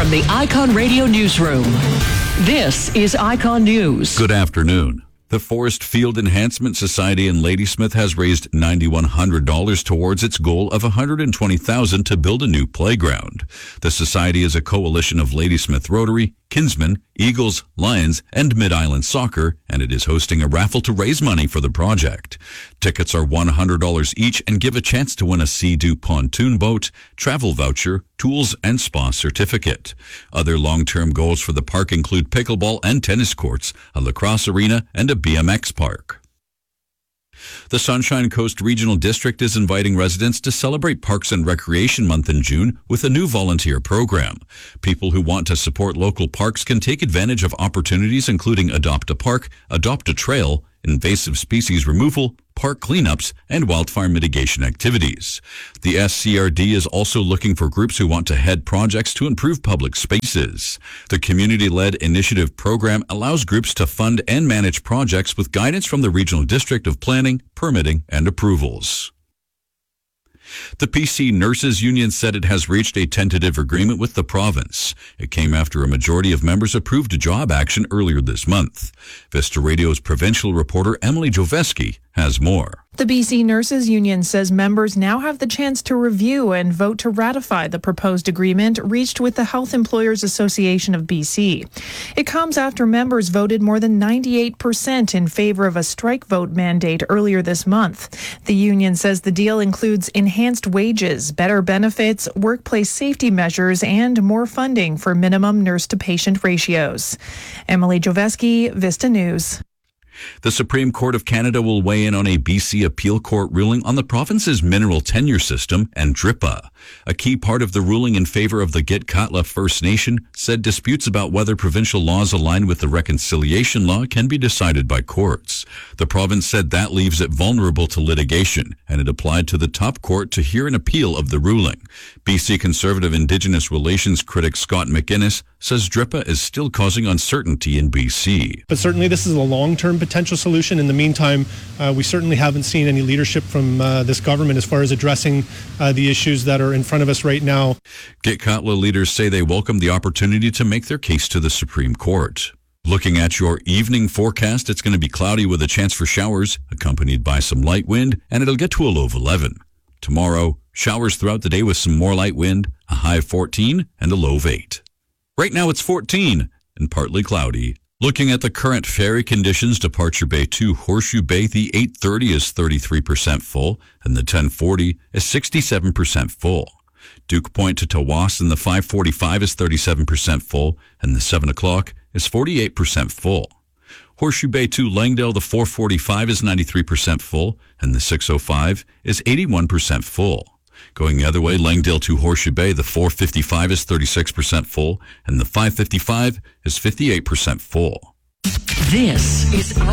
from the Icon Radio Newsroom. This is Icon News. Good afternoon. The Forest Field Enhancement Society in Ladysmith has raised $9,100 towards its goal of $120,000 to build a new playground. The society is a coalition of Ladysmith Rotary, Kinsman, Eagles, Lions, and Mid-Island Soccer, and it is hosting a raffle to raise money for the project. Tickets are $100 each and give a chance to win a Sea-Doo pontoon boat, travel voucher, tools, and spa certificate. Other long-term goals for the park include pickleball and tennis courts, a lacrosse arena, and a BMX park. The Sunshine Coast Regional District is inviting residents to celebrate Parks and Recreation Month in June with a new volunteer program. People who want to support local parks can take advantage of opportunities including Adopt a Park, Adopt a Trail, invasive species removal, park cleanups, and wildfire mitigation activities. The SCRD is also looking for groups who want to head projects to improve public spaces. The community-led initiative program allows groups to fund and manage projects with guidance from the Regional District of Planning, Permitting, and Approvals. The PC Nurses Union said it has reached a tentative agreement with the province. It came after a majority of members approved a job action earlier this month. Vista Radio's provincial reporter Emily Joveski has more. The BC Nurses Union says members now have the chance to review and vote to ratify the proposed agreement reached with the Health Employers Association of BC. It comes after members voted more than 98% in favor of a strike vote mandate earlier this month. The union says the deal includes enhanced wages, better benefits, workplace safety measures, and more funding for minimum nurse-to-patient ratios. Emily Joveski, Vista News. The Supreme Court of Canada will weigh in on a BC appeal court ruling on the province's mineral tenure system and DRIPA. A key part of the ruling in favor of the Gitxaala First Nation said disputes about whether provincial laws align with the reconciliation law can be decided by courts. The province said that leaves it vulnerable to litigation, and it applied to the top court to hear an appeal of the ruling. BC Conservative Indigenous Relations critic Scott McInnes says DRIPA is still causing uncertainty in BC. But certainly this is a long-term potential solution. In the meantime, we certainly haven't seen any leadership from this government as far as addressing the issues that are in front of us right now. Gitxaala leaders say they welcome the opportunity to make their case to the Supreme Court. Looking at your evening forecast, it's going to be cloudy with a chance for showers, accompanied by some light wind, and it'll get to a low of 11. Tomorrow, showers throughout the day with some more light wind, a high of 14 and a low of 8. Right now it's 14 and partly cloudy. Looking at the current ferry conditions, Departure Bay to Horseshoe Bay, the 8:30 is 33% full and the 10:40 is 67% full. Duke Point to Tawasin, the 5:45 is 37% full and the 7 o'clock is 48% full. Horseshoe Bay to Langdale, the 4:45 is 93% full and the 6:05 is 81% full. Going the other way, Langdale to Horseshoe Bay, the 4:55 is 36% full and the 5:55 is 58% full. This is